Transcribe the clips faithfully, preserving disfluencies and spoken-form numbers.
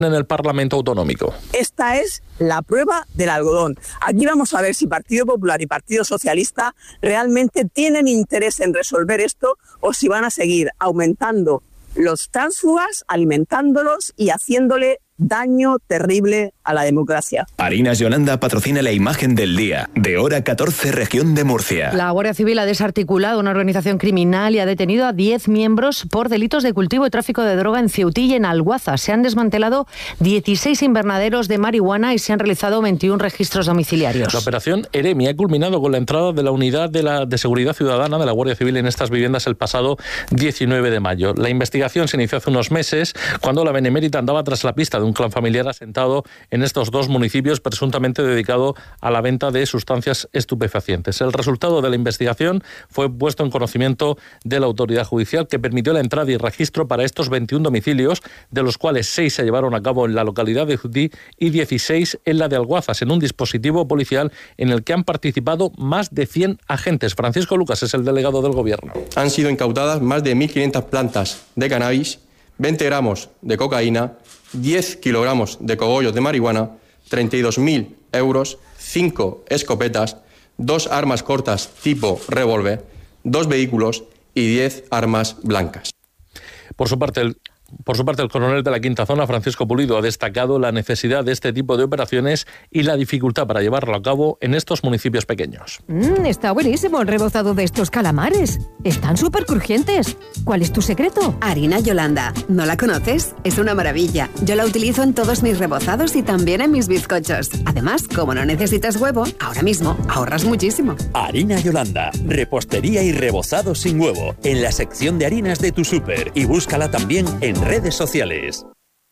en el Parlamento Autonómico. Esta es la prueba del algodón. Aquí vamos a ver si Partido Popular y Partido Socialista realmente tienen interés en resolver esto o si van a seguir aumentando los tránsfugas, alimentándolos y haciéndole daño terrible a la democracia. Harinas Yolanda patrocina la imagen del día, de hora catorce, región de Murcia. La Guardia Civil ha desarticulado una organización criminal y ha detenido a diez miembros por delitos de cultivo y tráfico de droga en Ceutí y en Alguaza. Se han desmantelado dieciséis invernaderos de marihuana y se han realizado veintiún registros domiciliarios. La operación Eremi ha culminado con la entrada de la unidad de, la, de seguridad ciudadana de la Guardia Civil en estas viviendas el pasado diecinueve de mayo. La investigación se inició hace unos meses cuando la Benemérita andaba tras la pista de un clan familiar asentado en estos dos municipios, presuntamente dedicado a la venta de sustancias estupefacientes. El resultado de la investigación fue puesto en conocimiento de la autoridad judicial, que permitió la entrada y registro para estos veintiún domicilios, de los cuales seis se llevaron a cabo en la localidad de Ceutí y dieciséis en la de Alguazas, en un dispositivo policial en el que han participado más de cien agentes. Francisco Lucas es el delegado del Gobierno. Han sido incautadas más de mil quinientas plantas de cannabis, veinte gramos de cocaína, diez kilogramos de cogollos de marihuana, treinta y dos mil euros, cinco escopetas, dos armas cortas tipo revólver, dos vehículos y diez armas blancas. Por su parte, el Por su parte, el coronel de la Quinta Zona, Francisco Pulido, ha destacado la necesidad de este tipo de operaciones y la dificultad para llevarlo a cabo en estos municipios pequeños. Mm, está buenísimo el rebozado de estos calamares. Están súper crujientes. ¿Cuál es tu secreto? Harina Yolanda. ¿No la conoces? Es una maravilla. Yo la utilizo en todos mis rebozados y también en mis bizcochos. Además, como no necesitas huevo, ahora mismo ahorras muchísimo. Harina Yolanda. Repostería y rebozado sin huevo. En la sección de harinas de tu súper. Y búscala también en redes sociales.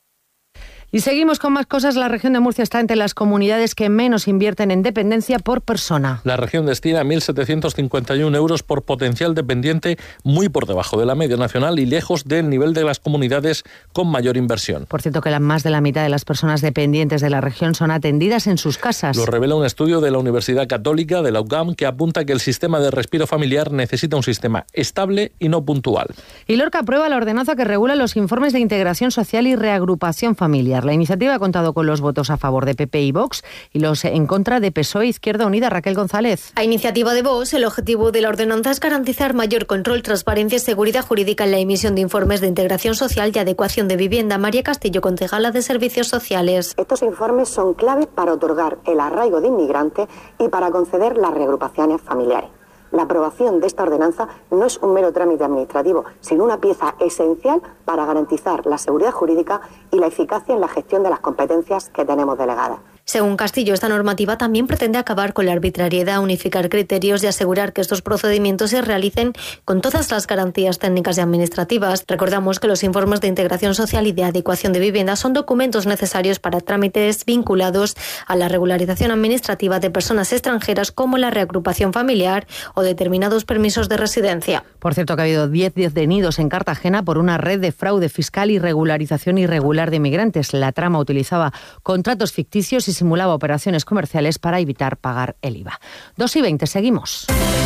Y seguimos con más cosas. La región de Murcia está entre las comunidades que menos invierten en dependencia por persona. La región destina mil setecientos cincuenta y uno euros por potencial dependiente, muy por debajo de la media nacional y lejos del nivel de las comunidades con mayor inversión. Por cierto, que la, más de la mitad de las personas dependientes de la región son atendidas en sus casas. Lo revela un estudio de la Universidad Católica de la U C A M que apunta que el sistema de respiro familiar necesita un sistema estable y no puntual. Y Lorca aprueba la ordenanza que regula los informes de integración social y reagrupación familiar. La iniciativa ha contado con los votos a favor de P P y Vox y los en contra de P S O E e Izquierda Unida. Raquel González. A iniciativa de Vox, el objetivo de la ordenanza es garantizar mayor control, transparencia y seguridad jurídica en la emisión de informes de integración social y adecuación de vivienda. María Castillo, concejala de Servicios Sociales. Estos informes son clave para otorgar el arraigo de inmigrante y para conceder las reagrupaciones familiares. La aprobación de esta ordenanza no es un mero trámite administrativo, sino una pieza esencial para garantizar la seguridad jurídica y la eficacia en la gestión de las competencias que tenemos delegadas. Según Castillo, esta normativa también pretende acabar con la arbitrariedad, unificar criterios y asegurar que estos procedimientos se realicen con todas las garantías técnicas y administrativas. Recordamos que los informes de integración social y de adecuación de vivienda son documentos necesarios para trámites vinculados a la regularización administrativa de personas extranjeras, como la reagrupación familiar o determinados permisos de residencia. Por cierto, que ha habido diez detenidos en Cartagena por una red de fraude fiscal y regularización irregular de migrantes. La trama utilizaba contratos ficticios y simulaba operaciones comerciales para evitar pagar el I V A. dos y veinte, seguimos.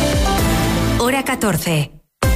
Hora catorce.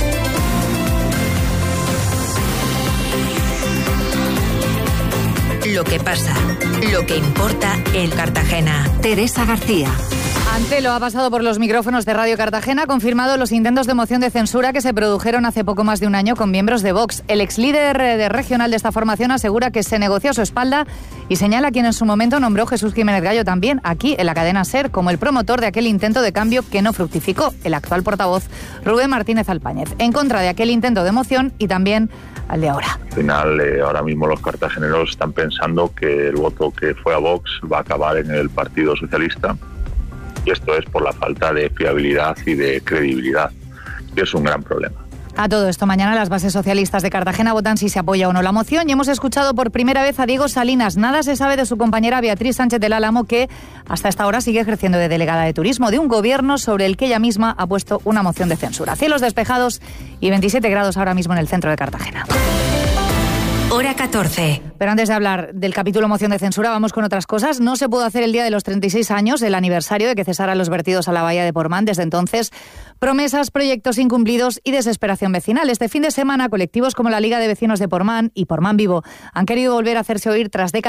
Lo que pasa, lo que importa en Cartagena. Teresa García. Antelo ha pasado por los micrófonos de Radio Cartagena, ha confirmado los intentos de moción de censura que se produjeron hace poco más de un año con miembros de Vox. El ex líder de regional de esta formación asegura que se negoció a su espalda y señala a quien en su momento nombró Jesús Jiménez Gallo también, aquí en la cadena SER, como el promotor de aquel intento de cambio que no fructificó, el actual portavoz Rubén Martínez Alpáñez, en contra de aquel intento de moción y también al de ahora. Al final, eh, ahora mismo los cartageneros están pensando que el voto que fue a Vox va a acabar en el Partido Socialista. Y esto es por la falta de fiabilidad y de credibilidad, que es un gran problema. A todo esto, mañana las bases socialistas de Cartagena votan si se apoya o no la moción y hemos escuchado por primera vez a Diego Salinas. Nada se sabe de su compañera Beatriz Sánchez del Álamo, que hasta esta hora sigue ejerciendo de delegada de turismo de un gobierno sobre el que ella misma ha puesto una moción de censura. Cielos despejados y veintisiete grados ahora mismo en el centro de Cartagena. Hora catorce. Pero antes de hablar del capítulo moción de censura, vamos con otras cosas. No se pudo hacer el día de los treinta y seis años, el aniversario de que cesaran los vertidos a la bahía de Portmán. Desde entonces, promesas, proyectos incumplidos y desesperación vecinal. Este fin de semana, colectivos como la Liga de Vecinos de Portmán y Portmán Vivo han querido volver a hacerse oír tras décadas